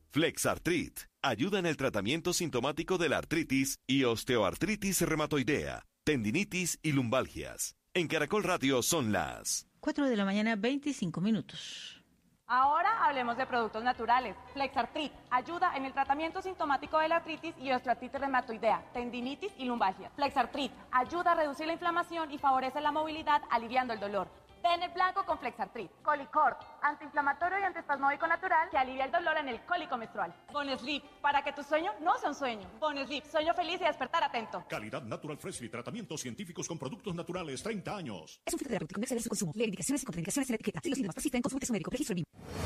Flexartrit ayuda en el tratamiento sintomático de la artritis y osteoartritis reumatoidea, tendinitis y lumbalgias. En Caracol Radio son las 4:25 a.m. Ahora hablemos de productos naturales. Flexartrit ayuda en el tratamiento sintomático de la artritis y osteoartritis reumatoidea, tendinitis y lumbalgia. Flexartrit ayuda a reducir la inflamación y favorece la movilidad, aliviando el dolor. Ten el blanco con Flexartrit. Colicort, antiinflamatorio y antiespasmódico natural que alivia el dolor en el cólico menstrual. Bonesleep, para que tu sueño no sea un sueño. Bonesleep, sueño feliz y despertar atento. Calidad Natural Freshly, tratamientos científicos con productos naturales, 30 años. Es un filtro terapéutico, no exceder su consumo. Leer indicaciones y contraindicaciones en la etiqueta. Si los síntomas persisten, consulte a su médico. Registro BIM.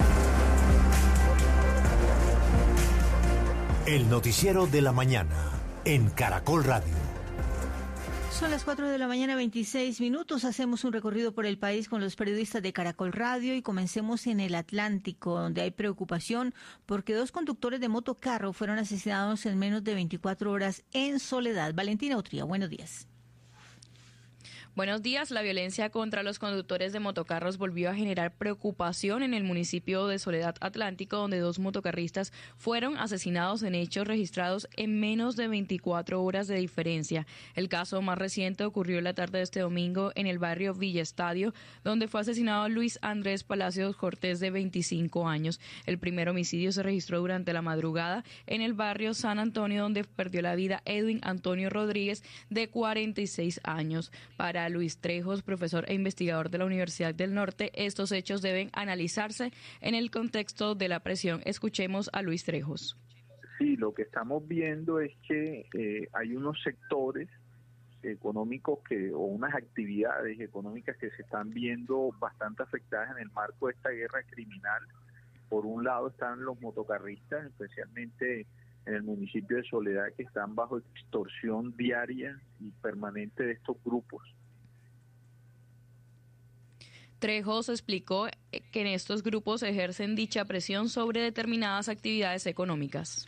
El noticiero de la mañana en Caracol Radio. Son las 4:26 a.m. Hacemos un recorrido por el país con los periodistas de Caracol Radio y comencemos en el Atlántico, donde hay preocupación porque 2 conductores de motocarro fueron asesinados en menos de 24 horas en Soledad. Valentina Utría, buenos días. Buenos días. La violencia contra los conductores de motocarros volvió a generar preocupación en el municipio de Soledad Atlántico, donde 2 motocarristas fueron asesinados en hechos registrados en menos de 24 horas de diferencia. El caso más reciente ocurrió la tarde de este domingo en el barrio Villa Estadio, donde fue asesinado Luis Andrés Palacios Cortés, de 25 años. El primer homicidio se registró durante la madrugada en el barrio San Antonio, donde perdió la vida Edwin Antonio Rodríguez, de 46 años. Para Luis Trejos, profesor e investigador de la Universidad del Norte, estos hechos deben analizarse en el contexto de la presión. Escuchemos a Luis Trejos. Sí, lo que estamos viendo es que hay unos sectores económicos o unas actividades económicas que se están viendo bastante afectadas en el marco de esta guerra criminal. Por un lado están los motocarristas, especialmente en el municipio de Soledad, que están bajo extorsión diaria y permanente de estos grupos. Trejos explicó que en estos grupos ejercen dicha presión sobre determinadas actividades económicas.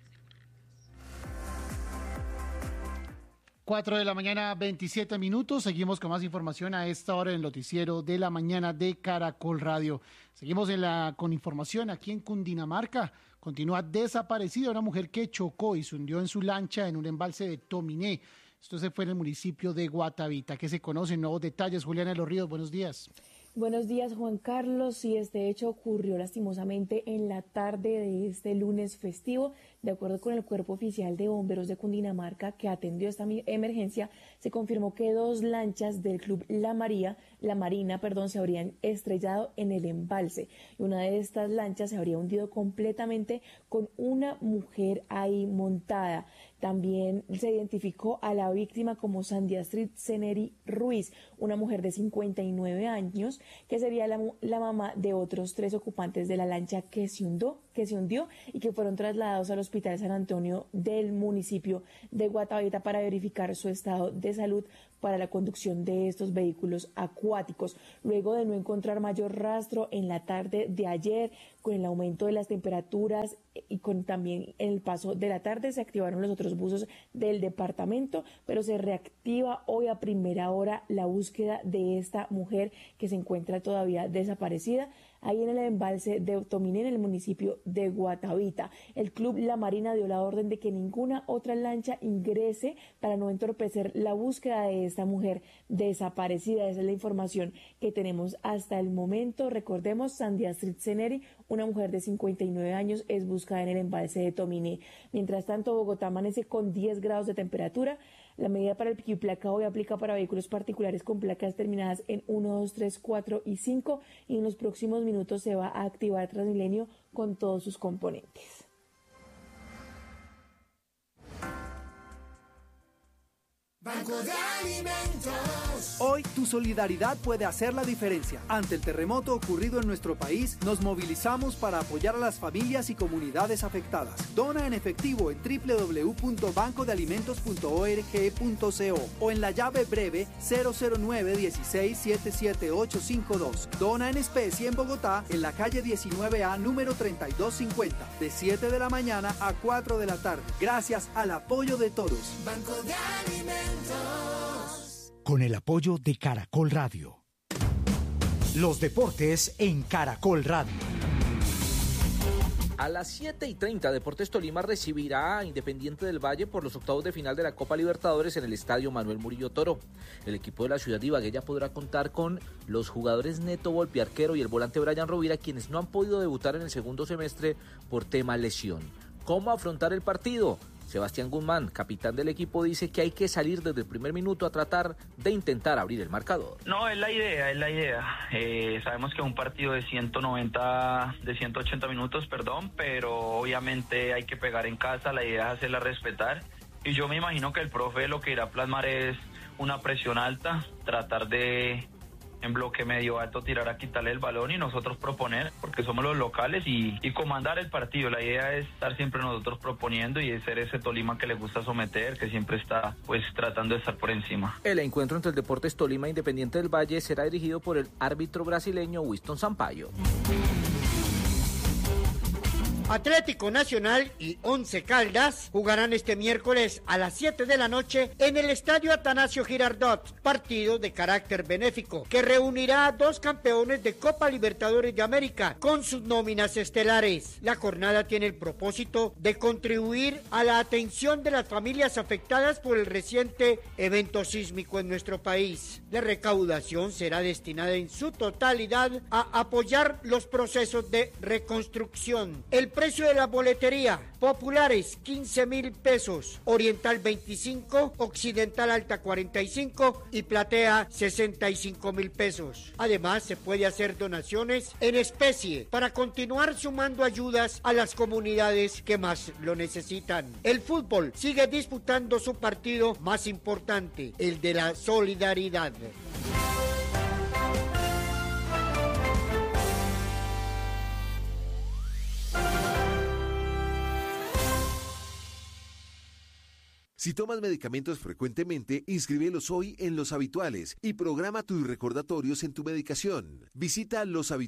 4:27 a.m. Seguimos con más información a esta hora en el noticiero de la mañana de Caracol Radio. Seguimos con información aquí en Cundinamarca. Continúa desaparecida una mujer que chocó y se hundió en su lancha en un embalse de Tominé. Esto se fue en el municipio de Guatavita. ¿Qué se conocen? Nuevos detalles. Juliana de los Ríos, buenos días. Buenos días, Juan Carlos. Y este hecho ocurrió lastimosamente en la tarde de este lunes festivo. De acuerdo con el Cuerpo Oficial de Bomberos de Cundinamarca, que atendió esta emergencia, se confirmó que 2 lanchas del Club La Marina, se habrían estrellado en el embalse. Y una de estas lanchas se habría hundido completamente con una mujer ahí montada. También se identificó a la víctima como Sandy Astrid Ceneri Ruiz, una mujer de 59 años, que sería la mamá de otros 3 ocupantes de la lancha que se hundió y que fueron trasladados al Hospital San Antonio del municipio de Guatavita para verificar su estado de salud para la conducción de estos vehículos acuáticos. Luego de no encontrar mayor rastro en la tarde de ayer, con el aumento de las temperaturas y con también el paso de la tarde, se activaron los otros buzos del departamento, pero se reactiva hoy a primera hora la búsqueda de esta mujer que se encuentra todavía desaparecida ahí en el embalse de Tominé, en el municipio de Guatavita. El Club La Marina dio la orden de que ninguna otra lancha ingrese para no entorpecer la búsqueda de esta mujer desaparecida. Esa es la información que tenemos hasta el momento. Recordemos, Sandy Astrid Ceneri, una mujer de 59 años, es buscada en el embalse de Tominé. Mientras tanto, Bogotá amanece con 10 grados de temperatura. La medida para el pico y placa hoy aplica para vehículos particulares con placas terminadas en 1, 2, 3, 4 y 5, y en los próximos minutos se va a activar Transmilenio con todos sus componentes. Banco de Alimentos. Hoy tu solidaridad puede hacer la diferencia. Ante el terremoto ocurrido en nuestro país, nos movilizamos para apoyar a las familias y comunidades afectadas. Dona en efectivo en www.bancodealimentos.org.co o en la llave breve 009-16-77852. Dona en especie en Bogotá, en la calle 19A, número 3250, de 7 de la mañana a 4 de la tarde. Gracias al apoyo de todos. Banco de Alimentos. Con el apoyo de Caracol Radio. Los deportes en Caracol Radio. A las 7:30, Deportes Tolima recibirá a Independiente del Valle por los octavos de final de la Copa Libertadores en el Estadio Manuel Murillo Toro. El equipo de la ciudad de Ibagué ya podrá contar con los jugadores Neto Volpi, arquero, y el volante Brian Rovira, quienes no han podido debutar en el segundo semestre por tema lesión. ¿Cómo afrontar el partido? Sebastián Guzmán, capitán del equipo, dice que hay que salir desde el primer minuto a tratar de intentar abrir el marcador. No, es la idea. Sabemos que es un partido de 180 minutos, pero obviamente hay que pegar en casa, la idea es hacerla respetar. Y yo me imagino que el profe lo que irá a plasmar es una presión alta, tratar de, en bloque medio alto, tirar a quitarle el balón y nosotros proponer, porque somos los locales, y comandar el partido. La idea es estar siempre nosotros proponiendo y ser ese Tolima que le gusta someter, que siempre está pues tratando de estar por encima. El encuentro entre el Deportes Tolima e Independiente del Valle será dirigido por el árbitro brasileño Winston Sampaio. Atlético Nacional y Once Caldas jugarán este miércoles a las 7 de la noche en el Estadio Atanasio Girardot, partido de carácter benéfico que reunirá a dos campeones de Copa Libertadores de América con sus nóminas estelares. La jornada tiene el propósito de contribuir a la atención de las familias afectadas por el reciente evento sísmico en nuestro país. La recaudación será destinada en su totalidad a apoyar los procesos de reconstrucción. El precio de la boletería: populares 15,000 pesos, oriental 25, occidental alta 45 y platea 65,000 pesos. Además, se puede hacer donaciones en especie para continuar sumando ayudas a las comunidades que más lo necesitan. El fútbol sigue disputando su partido más importante, el de la solidaridad. Si tomas medicamentos frecuentemente, inscríbelos hoy en Los Habituales y programa tus recordatorios en tu medicación. Visita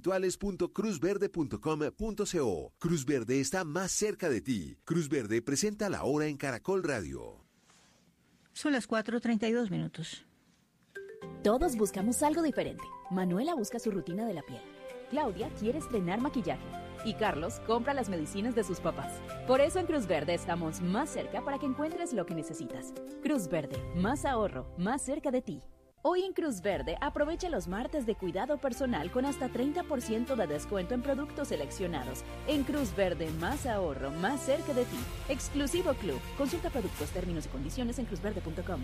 loshabituales.cruzverde.com.co. Cruz Verde está más cerca de ti. Cruz Verde presenta la hora en Caracol Radio. Son las 4:32 minutos. Todos buscamos algo diferente. Manuela busca su rutina de la piel. Claudia quiere estrenar maquillaje. Y Carlos compra las medicinas de sus papás. Por eso en Cruz Verde estamos más cerca para que encuentres lo que necesitas. Cruz Verde, más ahorro, más cerca de ti. Hoy en Cruz Verde aprovecha los martes de cuidado personal con hasta 30% de descuento en productos seleccionados. En Cruz Verde, más ahorro, más cerca de ti. Exclusivo Club. Consulta productos, términos y condiciones en cruzverde.com.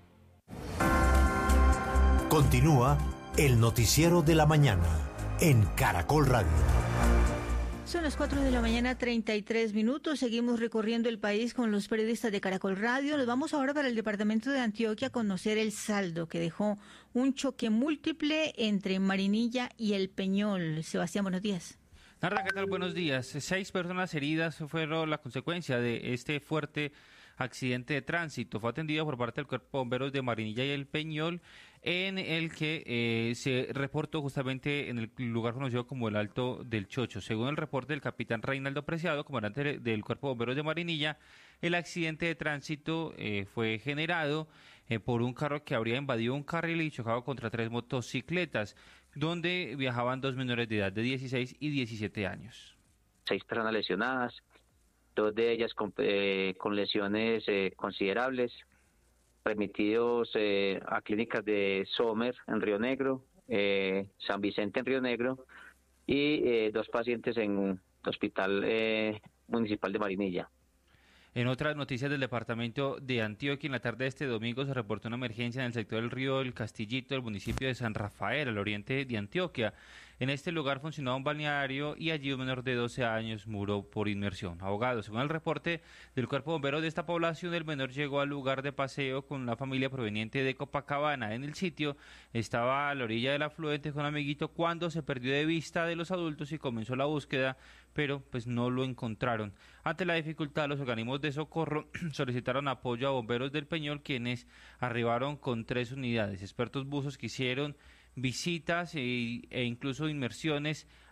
Continúa el noticiero de la mañana en Caracol Radio. Son las 4 de la mañana, 33 minutos. Seguimos recorriendo el país con los periodistas de Caracol Radio. Nos vamos ahora para el departamento de Antioquia a conocer el saldo que dejó un choque múltiple entre Marinilla y El Peñol. Sebastián, buenos días. Narda, ¿qué tal? Buenos días. 6 personas heridas fueron la consecuencia de este fuerte accidente de tránsito. Fue atendido por parte del Cuerpo de Bomberos de Marinilla y El Peñol, en el que se reportó justamente en el lugar conocido como el Alto del Chocho. Según el reporte del capitán Reinaldo Preciado, comandante del Cuerpo de Bomberos de Marinilla, el accidente de tránsito fue generado por un carro que habría invadido un carril y chocado contra 3 motocicletas, donde viajaban 2 menores de edad de 16 y 17 años. 6 personas lesionadas, 2 de ellas con lesiones considerables, remitidos a clínicas de Sommer en Río Negro, San Vicente en Río Negro, y 2 pacientes en Hospital Municipal de Marinilla. En otras noticias del departamento de Antioquia, en la tarde de este domingo se reportó una emergencia en el sector del río El Castillito del municipio de San Rafael, al oriente de Antioquia. En este lugar funcionaba un balneario y allí un menor de 12 años murió por inmersión ahogado. Según el reporte del Cuerpo Bombero de esta población, el menor llegó al lugar de paseo con una familia proveniente de Copacabana. En el sitio estaba a la orilla del afluente con un amiguito cuando se perdió de vista de los adultos y comenzó la búsqueda, pero pues no lo encontraron. Ante la dificultad, los organismos de socorro solicitaron apoyo a bomberos del Peñol, quienes arribaron con 3 unidades. Expertos buzos que hicieron visitas e incluso inmersiones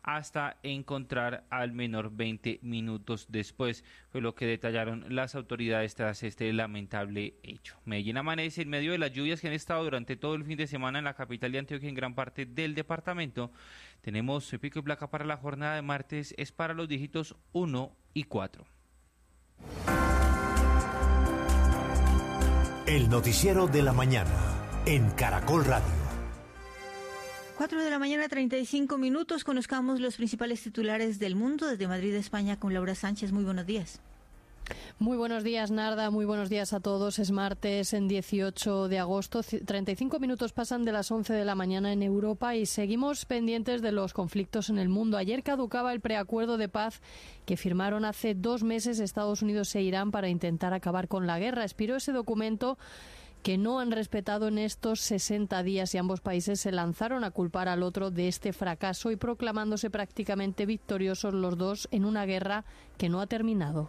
hasta encontrar al menor 20 minutos después. Fue lo que detallaron las autoridades tras este lamentable hecho. Medellín amanece en medio de las lluvias que han estado durante todo el fin de semana en la capital de Antioquia y en gran parte del departamento. Tenemos pico y placa para la jornada de martes, es para los dígitos 1 y 4. El noticiero de la mañana en Caracol Radio. 4 de la mañana, 35 minutos. Conozcamos los principales titulares del mundo desde Madrid, España, con Laura Sánchez. Muy buenos días. Muy buenos días, Narda. Muy buenos días a todos. Es martes, en 18 de agosto. 35 minutos pasan de las 11 de la mañana en Europa y seguimos pendientes de los conflictos en el mundo. Ayer caducaba el preacuerdo de paz que firmaron hace 2 meses Estados Unidos e Irán para intentar acabar con la guerra. Expiró ese documento que no han respetado en estos 60 días y ambos países se lanzaron a culpar al otro de este fracaso y proclamándose prácticamente victoriosos los dos en una guerra que no ha terminado.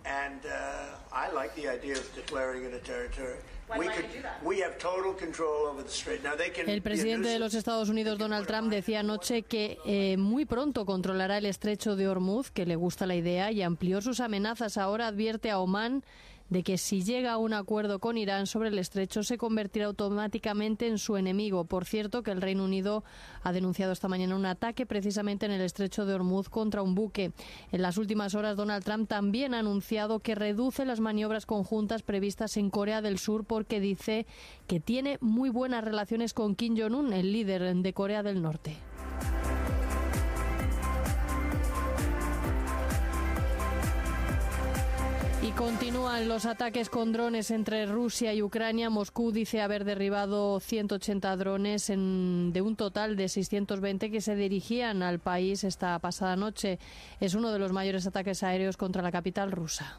El presidente de los Estados Unidos, Donald Trump, decía anoche que muy pronto controlará el estrecho de Hormuz, que le gusta la idea, y amplió sus amenazas. Ahora advierte a Omán de que si llega a un acuerdo con Irán sobre el estrecho se convertirá automáticamente en su enemigo. Por cierto, que el Reino Unido ha denunciado esta mañana un ataque precisamente en el estrecho de Hormuz contra un buque. En las últimas horas, Donald Trump también ha anunciado que reduce las maniobras conjuntas previstas en Corea del Sur porque dice que tiene muy buenas relaciones con Kim Jong-un, el líder de Corea del Norte. Y continúan los ataques con drones entre Rusia y Ucrania. Moscú dice haber derribado 180 drones de un total de 620 que se dirigían al país esta pasada noche. Es uno de los mayores ataques aéreos contra la capital rusa.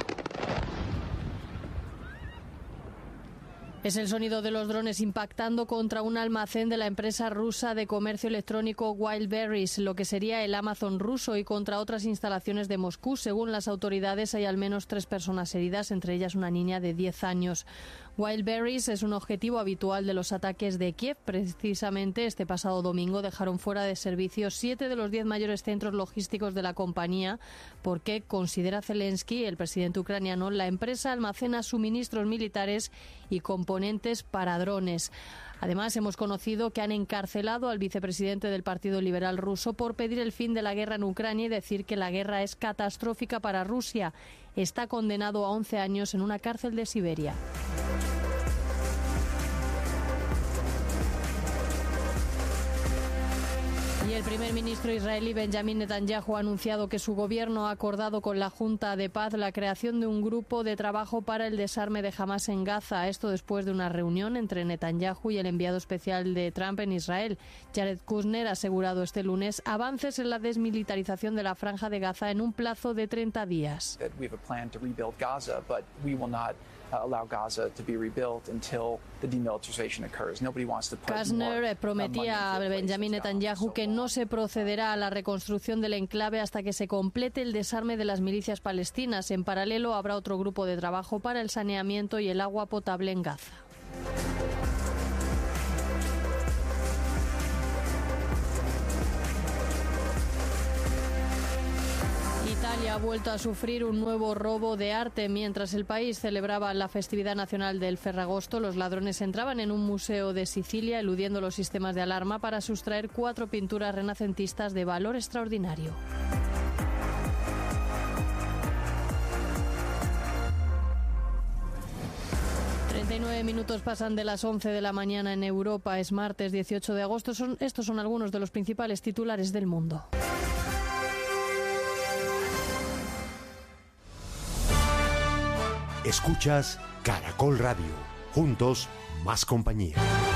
Es el sonido de los drones impactando contra un almacén de la empresa rusa de comercio electrónico Wildberries, lo que sería el Amazon ruso, y contra otras instalaciones de Moscú. Según las autoridades, hay al menos 3 personas heridas, entre ellas una niña de 10 años. Wildberries es un objetivo habitual de los ataques de Kiev. Precisamente este pasado domingo dejaron fuera de servicio 7 de los 10 mayores centros logísticos de la compañía porque, considera Zelensky, el presidente ucraniano, la empresa almacena suministros militares y componentes para drones. Además, hemos conocido que han encarcelado al vicepresidente del Partido Liberal ruso por pedir el fin de la guerra en Ucrania y decir que la guerra es catastrófica para Rusia. Está condenado a 11 años en una cárcel de Siberia. Y el primer ministro israelí Benjamin Netanyahu ha anunciado que su gobierno ha acordado con la Junta de Paz la creación de un grupo de trabajo para el desarme de Hamás en Gaza. Esto después de una reunión entre Netanyahu y el enviado especial de Trump en Israel. Jared Kushner ha asegurado este lunes avances en la desmilitarización de la franja de Gaza en un plazo de 30 días. Kushner prometía a Benjamin Netanyahu que no se procederá a la reconstrucción del enclave hasta que se complete el desarme de las milicias palestinas. En paralelo, habrá otro grupo de trabajo para el saneamiento y el agua potable en Gaza. Italia ha vuelto a sufrir un nuevo robo de arte. Mientras el país celebraba la festividad nacional del Ferragosto, los ladrones entraban en un museo de Sicilia eludiendo los sistemas de alarma para sustraer 4 pinturas renacentistas de valor extraordinario. Minutos pasan de las 11 de la mañana en Europa. Es martes 18 de agosto. Estos son algunos de los principales titulares del mundo. Escuchas Caracol Radio. Juntos, más compañía.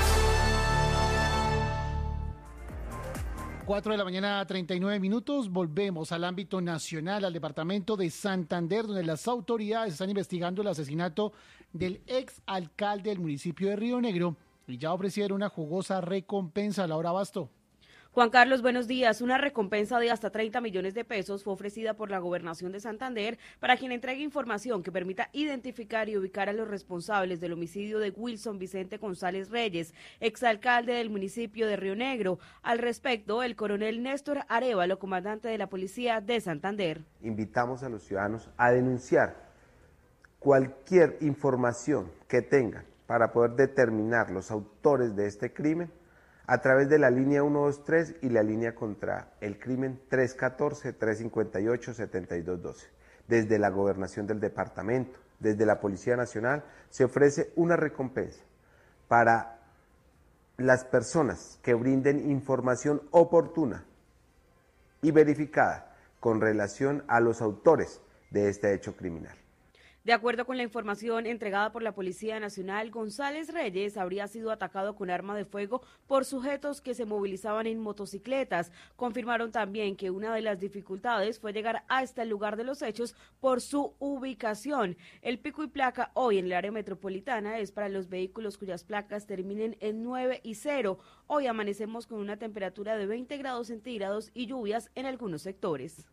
4 de la mañana, 39 minutos. Volvemos al ámbito nacional, al departamento de Santander, donde las autoridades están investigando el asesinato del ex alcalde del municipio de Río Negro y ya ofrecieron una jugosa recompensa. Laura Basto. Juan Carlos, buenos días. Una recompensa de hasta 30 millones de pesos fue ofrecida por la Gobernación de Santander para quien entregue información que permita identificar y ubicar a los responsables del homicidio de Wilson Vicente González Reyes, exalcalde del municipio de Río Negro. Al respecto, el coronel Néstor Arévalo, comandante de la Policía de Santander. Invitamos a los ciudadanos a denunciar cualquier información que tengan para poder determinar los autores de este crimen a través de la línea 123 y la línea contra el crimen 314-358-7212. Desde la Gobernación del Departamento, desde la Policía Nacional, se ofrece una recompensa para las personas que brinden información oportuna y verificada con relación a los autores de este hecho criminal. De acuerdo con la información entregada por la Policía Nacional, González Reyes habría sido atacado con arma de fuego por sujetos que se movilizaban en motocicletas. Confirmaron también que una de las dificultades fue llegar hasta el lugar de los hechos por su ubicación. El pico y placa hoy en el área metropolitana es para los vehículos cuyas placas terminen en 9 y 0. Hoy amanecemos con una temperatura de 20 grados centígrados y lluvias en algunos sectores.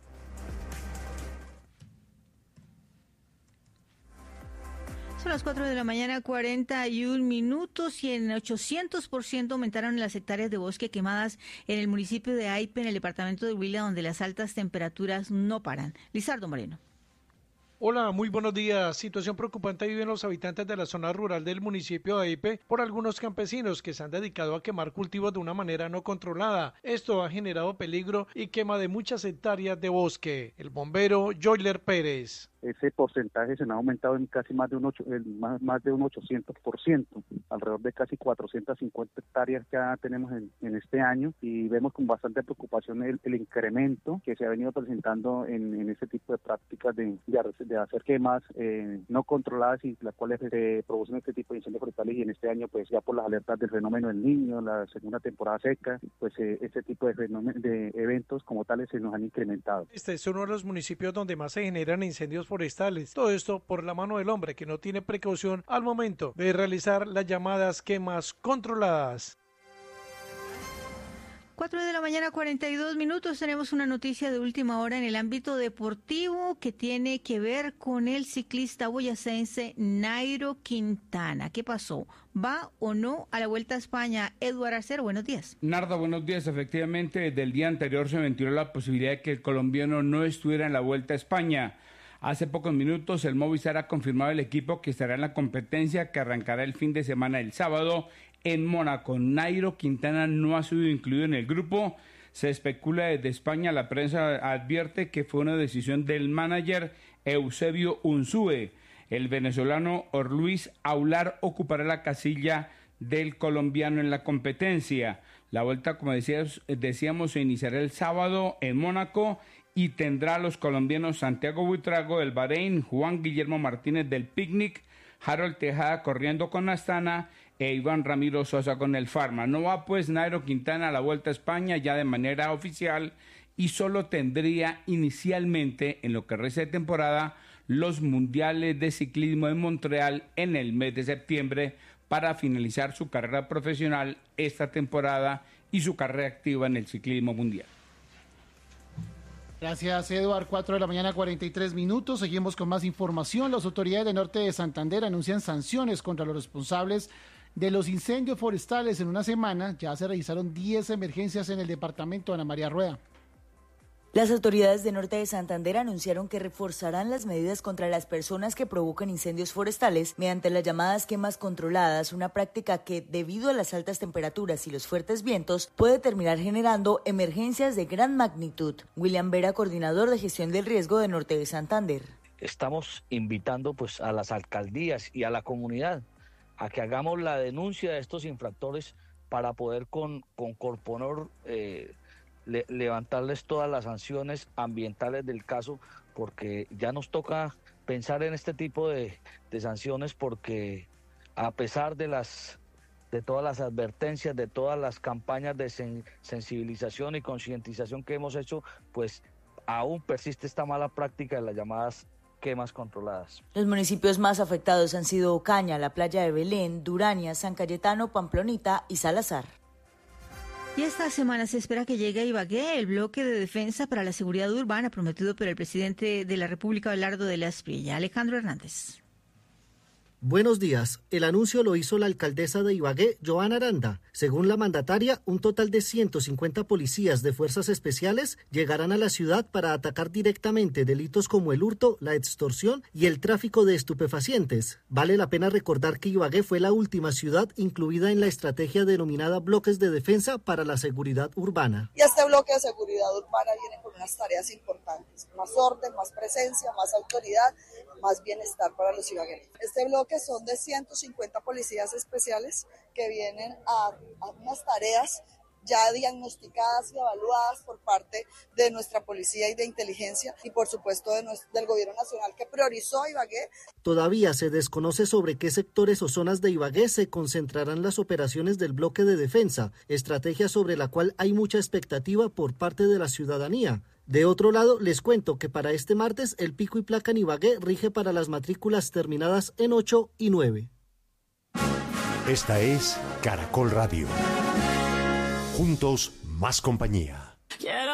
Son las 4 de la mañana, 41 minutos, y en 800% aumentaron las hectáreas de bosque quemadas en el municipio de Aipe, en el departamento de Huila, donde las altas temperaturas no paran. Lizardo Moreno. Hola, muy buenos días. Situación preocupante viven los habitantes de la zona rural del municipio de Aipe por algunos campesinos que se han dedicado a quemar cultivos de una manera no controlada. Esto ha generado peligro y quema de muchas hectáreas de bosque. El bombero Joyler Pérez. Ese porcentaje se ha aumentado en casi más de un 800%, alrededor de casi 450 hectáreas que ya tenemos en este año, y vemos con bastante preocupación el incremento que se ha venido presentando en este tipo de prácticas de hacer quemas no controladas, y las cuales producen este tipo de incendios forestales. Y en este año, pues ya por las alertas del fenómeno del Niño, la segunda temporada seca, pues este tipo de eventos como tales se nos han incrementado. Este es uno de los municipios donde más se generan incendios forestales. Todo esto por la mano del hombre que no tiene precaución al momento de realizar las llamadas quemas controladas. 4 de la mañana, 42 minutos. Tenemos una noticia de última hora en el ámbito deportivo que tiene que ver con el ciclista boyacense Nairo Quintana. ¿Qué pasó? ¿Va o no a la Vuelta a España? Eduardo Arcero, buenos días. Narda, buenos días. Efectivamente, desde el día anterior se ventiló la posibilidad de que el colombiano no estuviera en la Vuelta a España. Hace pocos minutos el Movistar ha confirmado el equipo que estará en la competencia, que arrancará el fin de semana el sábado en Mónaco. Nairo Quintana no ha sido incluido en el grupo. Se especula desde España, la prensa advierte que fue una decisión del manager Eusebio Unzúe. El venezolano Luis Aular ocupará la casilla del colombiano en la competencia. La vuelta, como decíamos, se iniciará el sábado en Mónaco y tendrá a los colombianos Santiago Buitrago del Bahrein, Juan Guillermo Martínez del Picnic, Harold Tejada corriendo con Astana e Iván Ramiro Sosa con el Pharma. No va pues Nairo Quintana a la Vuelta a España ya de manera oficial, y solo tendría inicialmente, en lo que resta de temporada, los mundiales de ciclismo en Montreal en el mes de septiembre para finalizar su carrera profesional esta temporada y su carrera activa en el ciclismo mundial. Gracias, Eduard. 4 de la mañana, 43 minutos. Seguimos con más información. Las autoridades del norte de Santander anuncian sanciones contra los responsables de los incendios forestales. En una semana ya se realizaron 10 emergencias en el departamento. Ana María Rueda. Las autoridades de norte de Santander anunciaron que reforzarán las medidas contra las personas que provocan incendios forestales mediante las llamadas quemas controladas, una práctica que, debido a las altas temperaturas y los fuertes vientos, puede terminar generando emergencias de gran magnitud. William Vera, coordinador de gestión del riesgo de norte de Santander. Estamos invitando pues a las alcaldías y a la comunidad a que hagamos la denuncia de estos infractores para poder con Corponor levantarles todas las sanciones ambientales del caso, porque ya nos toca pensar en este tipo de sanciones, porque a pesar de todas las advertencias, de todas las campañas de sensibilización y concientización que hemos hecho, pues aún persiste esta mala práctica de las llamadas quemas controladas. Los municipios más afectados han sido Ocaña, la playa de Belén, Durania, San Cayetano, Pamplonita y Salazar. Y esta semana se espera que llegue a Ibagué el bloque de defensa para la seguridad urbana prometido por el presidente de la República, Abelardo de la Espriella. Alejandro Hernández. Buenos días. El anuncio lo hizo la alcaldesa de Ibagué, Joana Aranda. Según la mandataria, un total de 150 policías de fuerzas especiales llegarán a la ciudad para atacar directamente delitos como el hurto, la extorsión y el tráfico de estupefacientes. Vale la pena recordar que Ibagué fue la última ciudad incluida en la estrategia denominada Bloques de Defensa para la Seguridad Urbana. Y este bloque de seguridad urbana viene con unas tareas importantes: más orden, más presencia, más autoridad, más bienestar para los ibagueños. Este bloque son de 150 policías especiales que vienen a unas tareas ya diagnosticadas y evaluadas por parte de nuestra policía y de inteligencia y por supuesto del gobierno nacional, que priorizó Ibagué. Todavía se desconoce sobre qué sectores o zonas de Ibagué se concentrarán las operaciones del bloque de defensa, estrategia sobre la cual hay mucha expectativa por parte de la ciudadanía. De otro lado, les cuento que para este martes el pico y placa en Ibagué rige para las matrículas terminadas en 8 y 9. Esta es Caracol Radio. Juntos, más compañía.